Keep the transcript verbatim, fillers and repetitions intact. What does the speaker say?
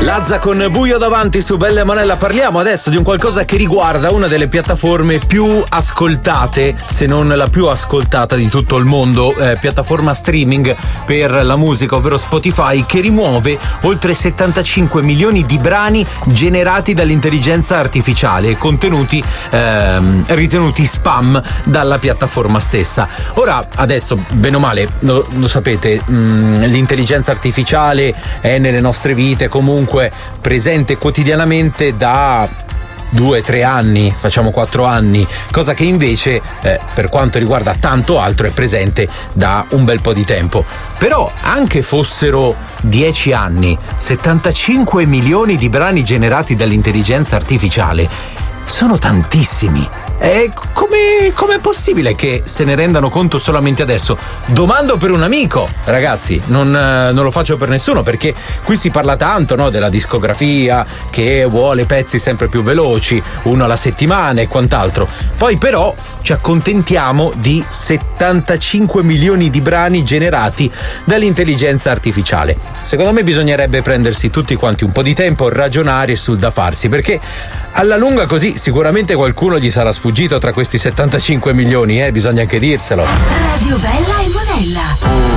Lazza con Buio davanti su Bella e Monella. Parliamo adesso di un qualcosa che riguarda una delle piattaforme più ascoltate, se non la più ascoltata di tutto il mondo, eh, piattaforma streaming per la musica, ovvero Spotify, che rimuove oltre settantacinque milioni di brani generati dall'intelligenza artificiale e contenuti ehm, ritenuti spam dalla piattaforma stessa. Ora, adesso, bene o male, lo, lo sapete, mh, l'intelligenza artificiale è nelle nostre vite comunque presente quotidianamente da due, tre anni, facciamo quattro anni, cosa che invece eh, per quanto riguarda tanto altro è presente da un bel po' di tempo. Però anche fossero dieci anni, settantacinque milioni di brani generati dall'intelligenza artificiale sono tantissimi. E come com'è possibile che se ne rendano conto solamente adesso? Domando per un amico, ragazzi, non, non lo faccio per nessuno, perché qui si parla tanto, no, della discografia che vuole pezzi sempre più veloci, uno alla settimana e quant'altro. Poi però ci accontentiamo di settantacinque milioni di brani generati dall'intelligenza artificiale. Secondo me bisognerebbe prendersi tutti quanti un po' di tempo, ragionare sul da farsi, perché alla lunga così sicuramente qualcuno gli sarà sfuggito tra questi settantacinque milioni, eh, bisogna anche dirselo. Radio Bella e Monella.